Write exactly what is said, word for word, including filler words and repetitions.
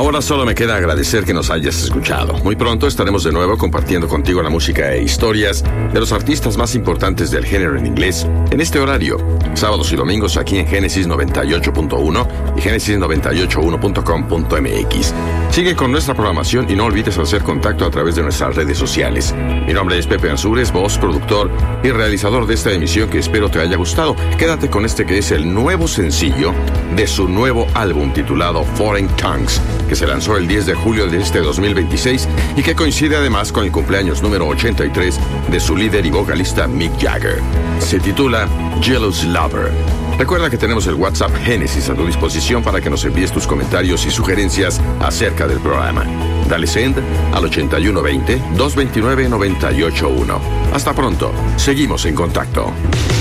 Ahora solo me queda agradecer que nos hayas escuchado. Muy pronto estaremos de nuevo compartiendo contigo la música e historias de los artistas más importantes del género en inglés en este horario, sábados y domingos aquí en Génesis noventa y ocho punto uno y Génesis noventa y ocho punto uno punto com punto m x. Sigue con nuestra programación y no olvides hacer contacto a través de nuestras redes sociales. Mi nombre es Pepe Ansúrez, voz, productor y realizador de esta emisión que espero te haya gustado. Quédate con este que es el nuevo sencillo de su nuevo álbum titulado Foreign Tongues, que se lanzó el diez de julio de este dos mil veintiséis y que coincide además con el cumpleaños número ochenta y tres de su líder y vocalista Mick Jagger. Se titula Jealous Lover. Recuerda que tenemos el WhatsApp Génesis a tu disposición para que nos envíes tus comentarios y sugerencias acerca del programa. Dale send al ochenta y uno veinte, doscientos veintinueve, noventa y ocho uno. Hasta pronto. Seguimos en contacto.